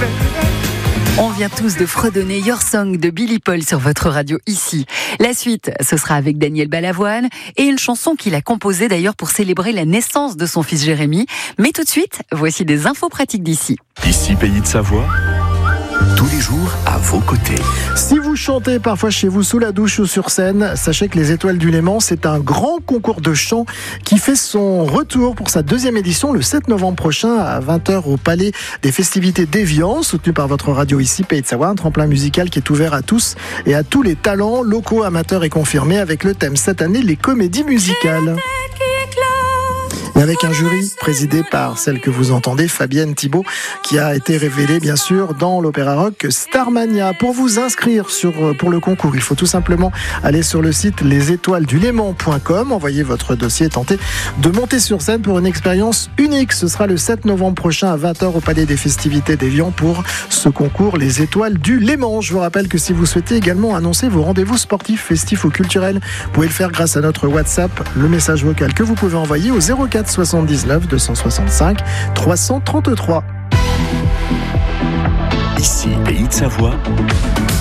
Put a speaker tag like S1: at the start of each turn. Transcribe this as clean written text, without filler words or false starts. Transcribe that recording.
S1: On vient tous de fredonner Your Song de Billy Paul sur votre radio ici. La suite, ce sera avec Daniel Balavoine et une chanson qu'il a composée d'ailleurs pour célébrer la naissance de son fils Jérémy. Mais tout de suite, voici des infos pratiques d'ici.
S2: Ici, Pays de Savoie, tous les jours à vos côtés.
S3: Si vous chantez parfois chez vous sous la douche ou sur scène, sachez que les Étoiles du Léman, c'est un grand concours de chant qui fait son retour pour sa deuxième édition le 7 novembre prochain à 20h au Palais des Festivités d'Évian, soutenu par votre radio ici, Pays de Savoie, un tremplin musical qui est ouvert à tous et à tous les talents locaux, amateurs et confirmés, avec le thème cette année, les comédies musicales. Et avec un jury présidé par celle que vous entendez, Fabienne Thibault, qui a été révélée bien sûr dans l'opéra rock Starmania. Pour vous inscrire pour le concours, il faut tout simplement aller sur le site lesétoilesduléman.com, envoyer votre dossier et tenter de monter sur scène pour une expérience unique. Ce sera le 7 novembre prochain à 20h au Palais des Festivités d'Évian pour ce concours Les Étoiles du Léman. Je vous rappelle que si vous souhaitez également annoncer vos rendez-vous sportifs, festifs ou culturels, vous pouvez le faire grâce à notre WhatsApp, le message vocal que vous pouvez envoyer au 04 79 265 333.
S2: Ici, Pays de Savoie,